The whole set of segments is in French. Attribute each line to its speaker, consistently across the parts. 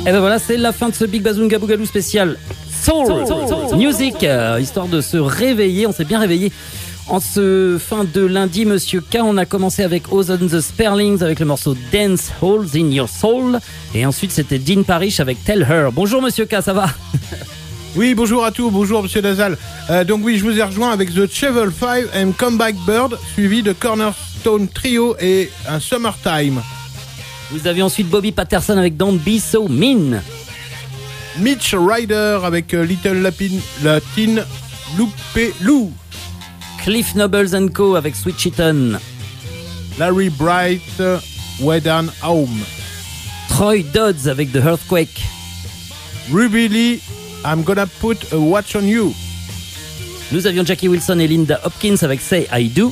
Speaker 1: Et ben voilà, c'est la fin de ce Big Bazunga Boogaloo spécial Soul Music, histoire de se réveiller. On s'est bien réveillé en ce fin de lundi, Monsieur K. On a commencé avec Ozone the Sperlings avec le morceau Dance Holes in Your Soul, et ensuite c'était Dean Parrish avec Tell Her. Bonjour Monsieur K, ça va?
Speaker 2: Oui, bonjour à tous, bonjour Monsieur Nazal. Donc oui, je vous ai rejoint avec The Shovel 5 and Comeback Bird, suivi de Cornerstone Trio et un Summertime.
Speaker 1: Vous avez ensuite Bobby Patterson avec Don't Be So Mean.
Speaker 2: Mitch Ryder avec Little Latin Loupé Lou.
Speaker 1: Cliff Nobles & Co avec Sweet Cheaton.
Speaker 2: Larry Bright, Way Down Home.
Speaker 1: Troy Dodds avec The Earthquake.
Speaker 2: Ruby Lee, I'm Gonna Put a Watch on You.
Speaker 1: Nous avions Jackie Wilson et Linda Hopkins avec Say I Do.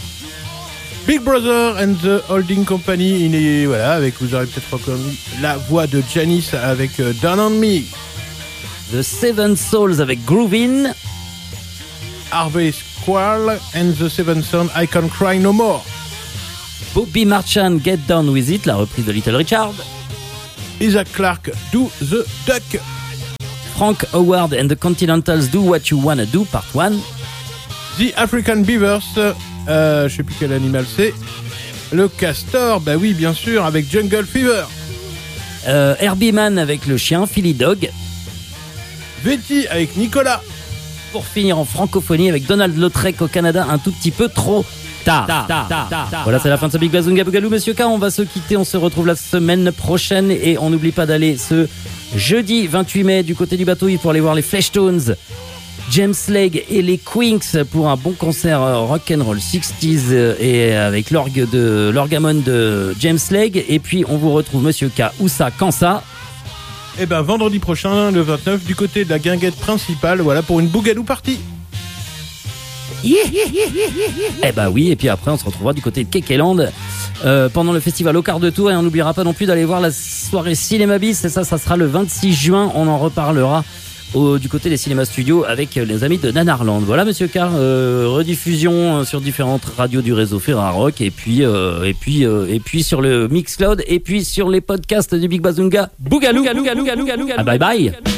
Speaker 2: Big Brother and the Holding Company, voilà, avec, vous aurez peut-être reconnu la voix de Janice avec Down on Me.
Speaker 1: The Seven Souls avec Groovin.
Speaker 2: Harvey Squall and the Seven Sons, I Can't Cry No More.
Speaker 1: Bobby Marchand, Get Down With It, la reprise de Little Richard.
Speaker 2: Isaac Clarke, Do the Duck.
Speaker 1: Frank Howard and the Continentals, Do What You Wanna Do, Part 1.
Speaker 2: The African Beavers, je sais plus quel animal c'est. Le castor, bah oui, bien sûr, avec Jungle Fever.
Speaker 1: Herbie Mann avec le chien, Philly Dog.
Speaker 2: Betty avec Nicolas.
Speaker 1: Pour finir en francophonie avec Donald Lautrec au Canada, un tout petit peu trop tard. Voilà, c'est la fin de ce Big Bazunga Boogaloo, Monsieur K. On va se quitter, on se retrouve la semaine prochaine et on n'oublie pas d'aller ce jeudi 28 mai du côté du bateau pour aller voir les Fleshtones, James Legg et les Quinks pour un bon concert rock'n'roll 60s et avec l'orgamon de James Legg. Et puis on vous retrouve Monsieur K, où ça, quand ça?
Speaker 2: Eh ben vendredi prochain, le 29, du côté de la guinguette principale, voilà, pour une Boogaloo party.
Speaker 1: Eh ben oui, et puis après on se retrouvera du côté de Kekeland pendant le festival au quart de tour, et on n'oubliera pas non plus d'aller voir la soirée Cinéma Bis, et ça sera le 26 juin, on en reparlera du côté des cinémas studios avec les amis de Nanarland. Voilà Monsieur K, rediffusion sur différentes radios du réseau Ferrarock, et puis sur le Mixcloud, et puis sur les podcasts du Big Bazunga Boogaloo. Bye bye.